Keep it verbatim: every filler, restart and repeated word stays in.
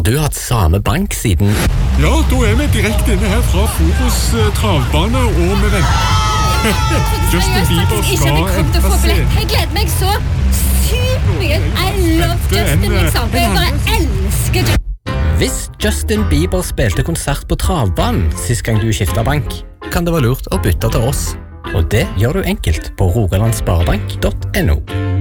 du hatt samme bank siden... Ja, da er vi direkte inne her fra Fobos uh, travbane, og vi venter. Justin Bieber skal etter scenen. Jeg gleder meg så sykt mye. I love Justin, liksom. Jeg bare elsker Justin. Hvis Justin Bieber spilte konsert på travbanen sist gang du skiftet bank, kan det være lurt å bytte til oss. Og det gjør du enkelt på rogalandsparebank punktum no.